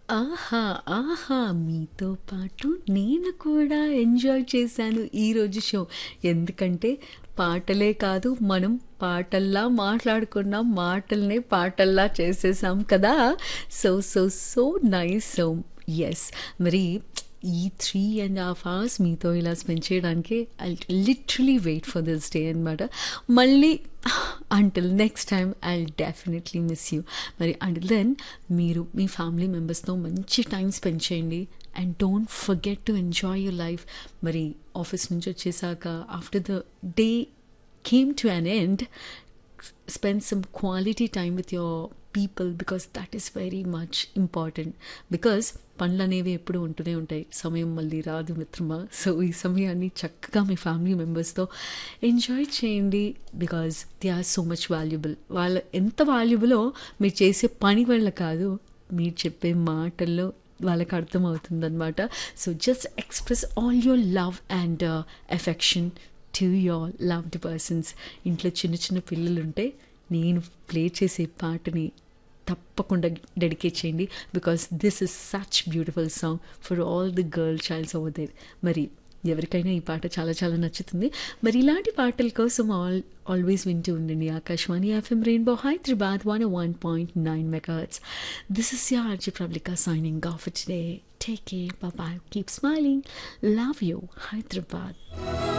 ఆహా! ఆహా! మీతో పాటు నేను కూడా ఎంజాయ్ చేశాను ఈరోజు షో. ఎందుకంటే పాటలే కాదు, మనం పాటల్లా మాట్లాడుకున్నాం. మాటల్నే పాటల్లా చేసేసాం కదా! So, so, so nice. So, yes. మరి ఈ 3½ అవర్స్ మీతో ఇలా స్పెండ్ చేయడానికి I literally wait for this day అనమాట. మళ్ళీ until next time I definitely miss you. మరి అంటిల్ దెన్ మీరు మీ ఫ్యామిలీ మెంబర్స్తో మంచి టైం స్పెండ్ చేయండి and don't forget to enjoy your life. మరి ఆఫీస్ నుంచి వచ్చేసాక after the day came to an end, spend some quality time with your people because that is very much important. Because పనులు అనేవి ఎప్పుడు ఉంటూనే ఉంటాయి, సమయం మళ్ళీ రాదు మిత్రమా. సో ఈ సమయాన్ని చక్కగా మీ ఫ్యామిలీ మెంబర్స్తో ఎంజాయ్ చేయండి because they are so much valuable. వాళ్ళ ఎంత వాల్యుబులో మీరు చేసే పని వల్ల కాదు, మీరు చెప్పే మాటల్లో వాళ్ళకి అర్థమవుతుందన్నమాట. So just express all your love and affection to your loved persons. ఇంట్లో చిన్న చిన్న పిల్లలుంటే నేను ప్లే చేసే పాటని తప్పకుండా డెడికేట్ చేయండి because this is such beautiful song for all the girl child's over there. మరి ఎవరికైనా ఈ పాట చాలా చాలా నచ్చుతుంది. మరి ఇలాంటి పాటల కోసం ఆల్వేస్ వింటూ ఉండండి Akashvani FM rainbow Hyderabad 101.9 megahertz. This is your RJ Prablika signing off for today. Take care. Bye bye. Keep smiling. Love you, Hyderabad.